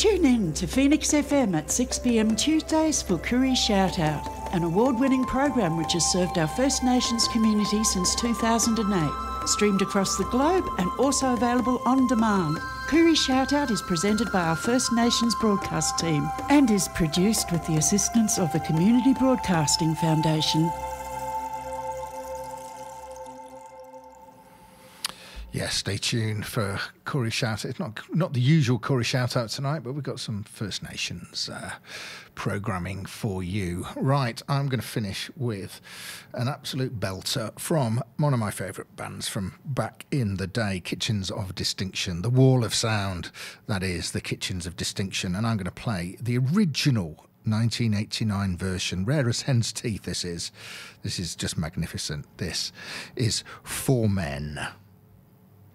Tune in to Phoenix FM at 6 p.m. Tuesdays for Koori Shout Out, an award-winning program which has served our First Nations community since 2008. Streamed across the globe and also available on demand. Koori Shout Out is presented by our First Nations broadcast team and is produced with the assistance of the Community Broadcasting Foundation. Yes, stay tuned for Koori Shout Out. It's not the usual Koori Shout Out tonight, but we've got some First Nations programming for you. Right, I'm going to finish with an absolute belter from one of my favourite bands from back in the day, Kitchens of Distinction, the Wall of Sound, that is, the Kitchens of Distinction. And I'm going to play the original 1989 version, rare as hen's teeth this is. This is just magnificent. This is For Men.